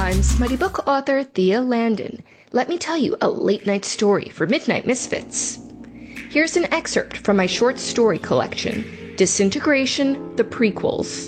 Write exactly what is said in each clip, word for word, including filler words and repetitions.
I'm Smutty Book author Thea Landon. Let me tell you a late-night story for Midnight Misfits. Here's an excerpt from my short story collection, Disintegration: The Prequels.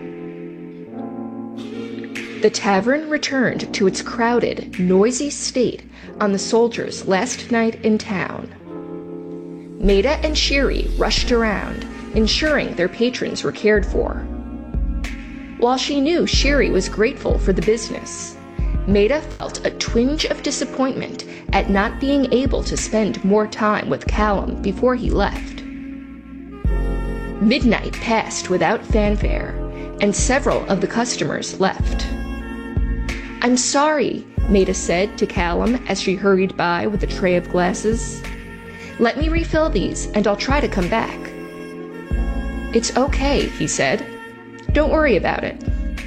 The tavern returned to its crowded, noisy state on the soldiers' last night in town. Maida and Shiri rushed around, ensuring their patrons were cared for. While she knew Shiri was grateful for the business, Maida felt a twinge of disappointment at not being able to spend more time with Callum before he left. Midnight passed without fanfare, and several of the customers left. "I'm sorry," Maida said to Callum as she hurried by with a tray of glasses. "Let me refill these, and I'll try to come back." "It's okay," he said. "Don't worry about it."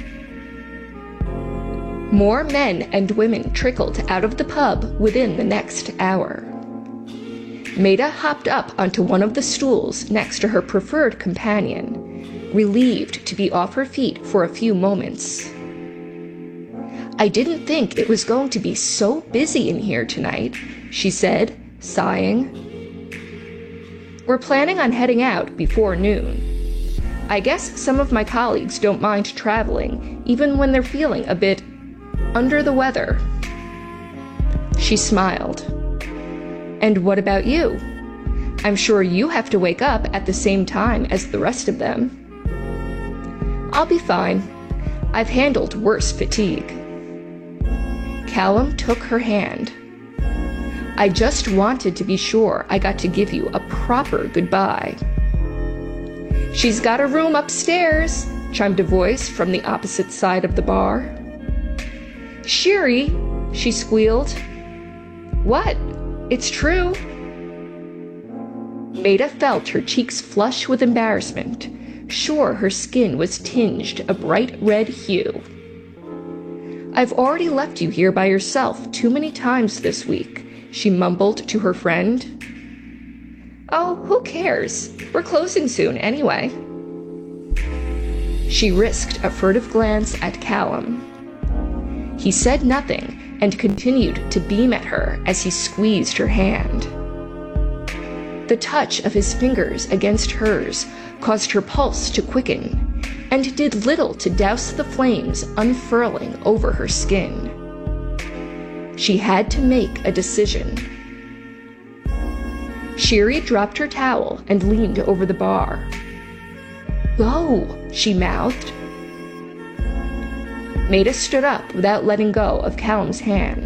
More men and women trickled out of the pub within the next hour. Maida hopped up onto one of the stools next to her preferred companion, relieved to be off her feet for a few moments. "I didn't think it was going to be so busy in here tonight," she said, sighing. "We're planning on heading out before noon. I guess some of my colleagues don't mind traveling, even when they're feeling a bit under the weather." She smiled. "And what about you? I'm sure you have to wake up at the same time as the rest of them." "I'll be fine. I've handled worse fatigue." Callum took her hand. "I just wanted to be sure I got to give you a proper goodbye." "She's got a room upstairs," chimed a voice from the opposite side of the bar. "Shiri," she squealed. "What? It's true." Maida felt her cheeks flush with embarrassment, sure her skin was tinged a bright red hue. "I've already left you here by yourself too many times this week," she mumbled to her friend. "Oh, who cares? We're closing soon anyway." She risked a furtive glance at Callum. He said nothing and continued to beam at her as he squeezed her hand. The touch of his fingers against hers caused her pulse to quicken and did little to douse the flames unfurling over her skin. She had to make a decision. Shiri dropped her towel and leaned over the bar. "Go," she mouthed. Maida stood up without letting go of Callum's hand.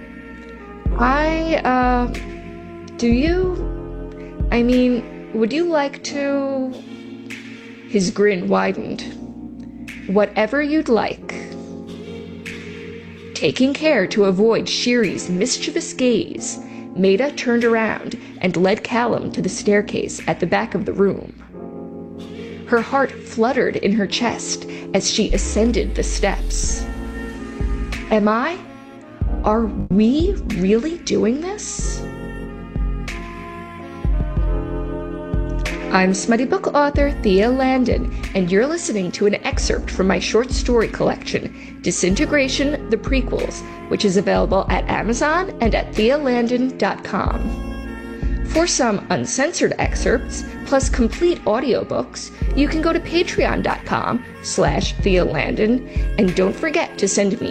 I, uh, do you? I mean, would you like to?" His grin widened. "Whatever you'd like." Taking care to avoid Shiri's mischievous gaze, Maida turned around and led Callum to the staircase at the back of the room. Her heart fluttered in her chest as she ascended the steps. Am I? Are we really doing this? I'm Smutty Book author Thea Landon, and you're listening to an excerpt from my short story collection, Disintegration: The Prequels, which is available at Amazon and at thea landon dot com. For some uncensored excerpts, plus complete audiobooks, you can go to patreon dot com slash Thea Landon, and don't forget to send me